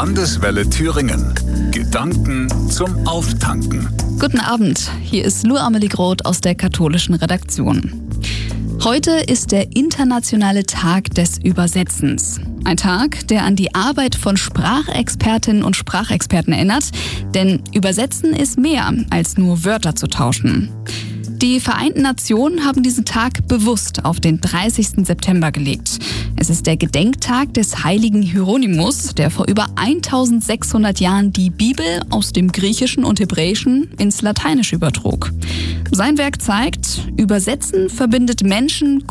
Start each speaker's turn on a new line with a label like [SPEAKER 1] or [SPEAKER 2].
[SPEAKER 1] Landeswelle Thüringen. Gedanken zum Auftanken.
[SPEAKER 2] Guten Abend, hier ist Lou Amelie Groth aus der katholischen Redaktion. Heute ist der internationale Tag des Übersetzens. Ein Tag, der an die Arbeit von Sprachexpertinnen und Sprachexperten erinnert, denn Übersetzen ist mehr als nur Wörter zu tauschen. Die Vereinten Nationen haben diesen Tag bewusst auf den 30. September gelegt. Es ist der Gedenktag des heiligen Hieronymus, der vor über 1600 Jahren die Bibel aus dem Griechischen und Hebräischen ins Lateinische übertrug. Sein Werk zeigt, Übersetzen verbindet Menschen,